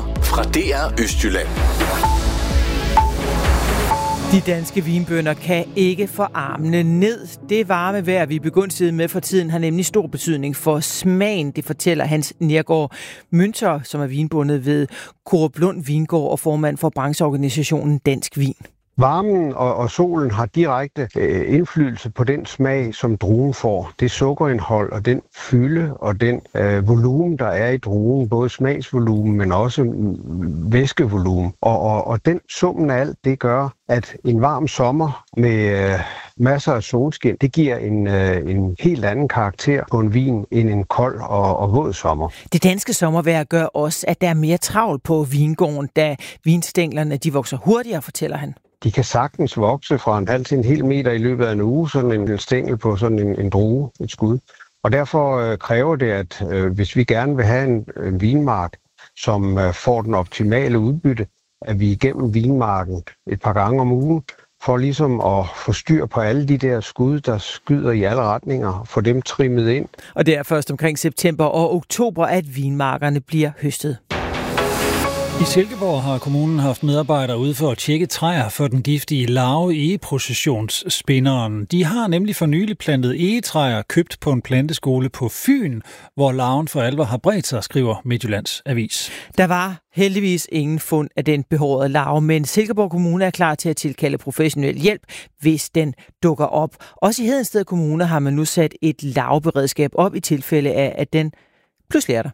Nyheder fra DR Østjylland. De danske vinbønder kan ikke få armene ned. Det varme vejr, vi er begunstiget med for tiden, har nemlig stor betydning for smagen. Det fortæller Hans Nergård Münter, som er vinbundet ved Koruplund Vingård og formand for brancheorganisationen Dansk Vin. Varmen og solen har direkte indflydelse på den smag, som druen får. Det sukkerindhold og den fylde og den volumen, der er i druen, både smagsvolumen, men også væskevolumen. Og den summen af alt, det gør, at en varm sommer med masser af solskin, det giver en helt anden karakter på en vin end en kold og våd sommer. Det danske sommervejr gør også, at der er mere travlt på vingården, da vinstænglerne de vokser hurtigere, fortæller han. De kan sagtens vokse fra en halv til en hel meter i løbet af en uge, sådan en stængel på sådan en drue, et skud. Og derfor kræver det, at hvis vi gerne vil have en vinmark, som får den optimale udbytte, at vi igennem vinmarken et par gange om ugen, for ligesom at få styr på alle de der skud, der skyder i alle retninger, få dem trimmet ind. Og det er først omkring september og oktober, at vinmarkerne bliver høstet. I Silkeborg har kommunen haft medarbejdere ude for at tjekke træer for den giftige larve egeprocessionsspinderen. De har nemlig for nylig plantet egetræer købt på en planteskole på Fyn, hvor larven for alvor har bredt sig, skriver Midtjyllands Avis. Der var heldigvis ingen fund af den behårede larve, men Silkeborg Kommune er klar til at tilkalde professionel hjælp, hvis den dukker op. Også i Hedensted Kommune har man nu sat et larveberedskab op i tilfælde af, at den pludselig er der.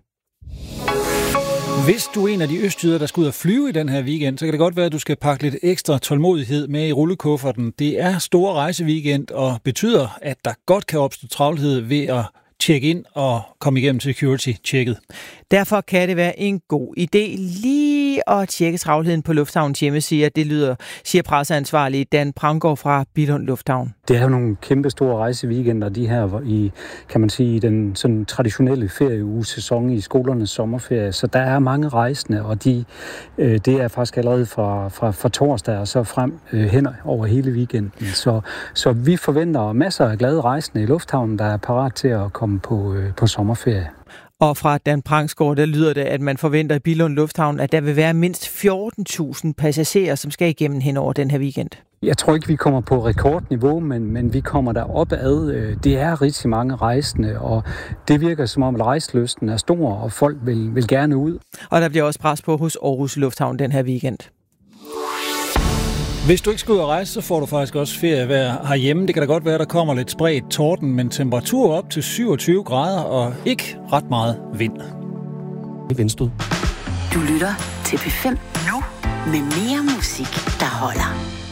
Hvis du er en af de østjyder, der skal ud og flyve i den her weekend, så kan det godt være, at du skal pakke lidt ekstra tålmodighed med i rullekufferten. Det er stor rejseweekend og betyder, at der godt kan opstå travlhed ved at tjekke ind og komme igennem security-tjekket. Derfor kan det være en god idé lige at tjekke travlheden på Lufthavns hjemmeside. Det siger presseansvarlig Dan Pranggaard fra Billund Lufthavn. Det er jo nogle kæmpe store rejseweekender, de her i, kan man sige, den sådan traditionelle ferieugesæson i skolernes sommerferie. Så der er mange rejsende, og det er faktisk allerede fra torsdag og så frem hen over hele weekenden. Så vi forventer masser af glade rejsende i lufthavnen, der er parat til at komme på sommerferie. Og fra Dan Pranggaard, der lyder det, at man forventer i Billund Lufthavn, at der vil være mindst 14.000 passagerer, som skal igennem hen over den her weekend. Jeg tror ikke, vi kommer på rekordniveau, men vi kommer derop ad. Det er rigtig mange rejsende, og det virker som om, at rejselysten er stor, og folk vil gerne ud. Og der bliver også pres på hos Aarhus Lufthavn den her weekend. Hvis du ikke skal ud og rejse, så får du faktisk også ferievejr herhjemme. Det kan da godt være, at der kommer lidt spredt torden, men temperatur op til 27 grader og ikke ret meget vind. Vindstød. Du lytter til P5 nu med mere musik, der holder.